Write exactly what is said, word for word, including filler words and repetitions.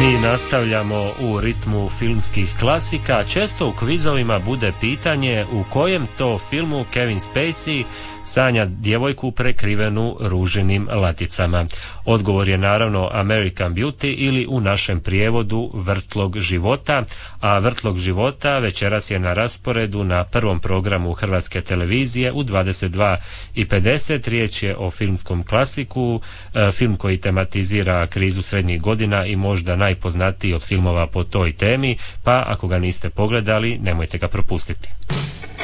Mi nastavljamo u ritmu filmskih klasika. Često u kvizovima bude pitanje u kojem to filmu Kevin Spacey sanja djevojku prekrivenu ružinim laticama. Odgovor je naravno American Beauty ili u našem prijevodu Vrtlog života, a Vrtlog života večeras je na rasporedu na prvom programu Hrvatske televizije u dvadeset dva i pedeset. Riječ je o filmskom klasiku, film koji tematizira krizu srednjih godina i možda najpoznatiji od filmova po toj temi, pa ako ga niste pogledali, nemojte ga propustiti.